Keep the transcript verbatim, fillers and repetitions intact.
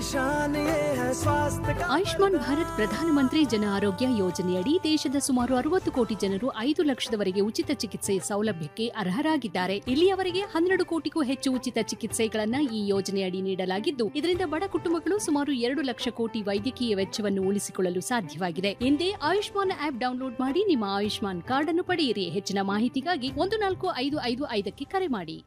निशान ये है स्वास्थ्य का। ಆಯುಷ್ಮಾನ್ ಭಾರತ್ ಪ್ರಧಾನಮಂತ್ರಿ ಜನ ಆರೋಗ್ಯ ಯೋಜನೆಯಡಿ ದೇಶದ ಸುಮಾರು ಅರವತ್ತು ಕೋಟಿ ಜನರು ಐದು ಲಕ್ಷದವರೆಗೆ ಉಚಿತ ಚಿಕಿತ್ಸೆ ಸೌಲಭ್ಯಕ್ಕೆ ಅರ್ಹರಾಗಿದ್ದಾರೆ. ಇಲ್ಲಿಯವರೆಗೆ ಹನ್ನೆರಡು ಕೋಟಿಗೂ ಹೆಚ್ಚು ಉಚಿತ ಚಿಕಿತ್ಸೆಗಳನ್ನ ಈ ಯೋಜನೆಯಡಿ ನೀಡಲಾಗಿದ್ದು, ಇದರಿಂದ ಬಡ ಕುಟುಂಬಗಳು ಸುಮಾರು ಎರಡು ಲಕ್ಷ ಕೋಟಿ ವೈದ್ಯಕೀಯ ವೆಚ್ಚವನ್ನು ಉಳಿಸಿಕೊಳ್ಳಲು ಸಾಧ್ಯವಾಗಿದೆ. ಹಿಂದೆ ಆಯುಷ್ಮಾನ್ ಆಪ್ ಡೌನ್ಲೋಡ್ ಮಾಡಿ ನಿಮ್ಮ ಆಯುಷ್ಮಾನ್ ಕಾರ್ಡ್ ಅನ್ನು ಪಡೆಯಿರಿ. ಹೆಚ್ಚಿನ ಮಾಹಿತಿಗಾಗಿ ಒಂದು ನಾಲ್ಕು ಐದು ಐದು ಐದಕ್ಕೆ ಕರೆ ಮಾಡಿ.